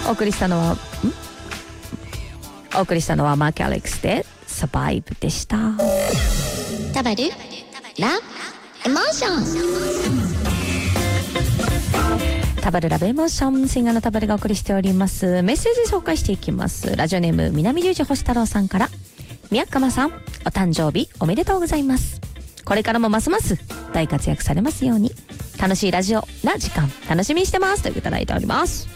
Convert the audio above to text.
お送りしたのはマーキュアレックスでサバイブでした。 タバルラエモーション、 タバルラブエモーション、シンガーのタバルがお送りしております。メッセージ紹介していきます。ラジオネーム南十字星太郎さんから、宮川さんお誕生日おめでとうございます。これからもますます大活躍されますように、楽しいラジオな時間楽しみにしてますといただいております。